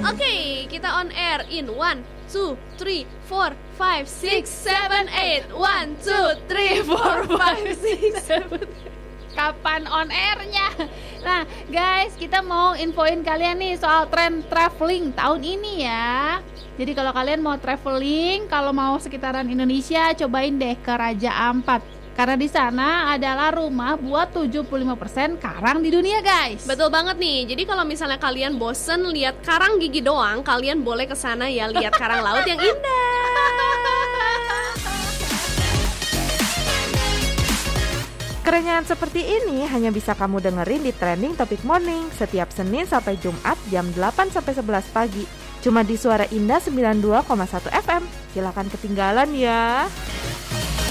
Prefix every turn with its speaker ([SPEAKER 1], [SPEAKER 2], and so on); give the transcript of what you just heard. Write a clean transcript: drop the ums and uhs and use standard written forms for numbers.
[SPEAKER 1] Oke, kita on air in 1, 2, 3, 4, 5, 6, 7, 8. 1, 2, 3, 4, 5, 6, 7.
[SPEAKER 2] Kapan on airnya? Nah guys, kita mau infoin kalian nih soal tren traveling tahun ini ya. Jadi kalau kalian mau traveling, kalau mau sekitaran Indonesia, cobain deh ke Raja Ampat. Karena di sana adalah rumah buat 75% karang di dunia, guys.
[SPEAKER 1] Betul banget nih. Jadi kalau misalnya kalian bosen lihat karang gigi doang, kalian boleh ke sana ya, lihat karang laut yang indah.
[SPEAKER 3] Kerengan seperti ini hanya bisa kamu dengerin di Trending Topic Morning setiap Senin sampai Jumat jam 8 sampai 11 pagi. Cuma di Suara Indah 92,1 FM. Silakan ketinggalan ya.